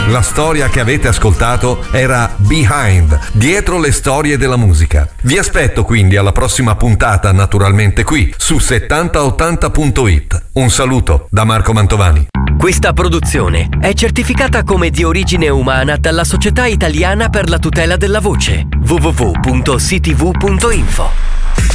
La storia che avete ascoltato era Behind, dietro le storie della musica. Vi aspetto quindi alla prossima puntata, naturalmente qui, su 7080.it. Un saluto da Marco Mantovani. Questa produzione è certificata come di origine umana dalla Società Italiana per la tutela della voce, www.ctv.info.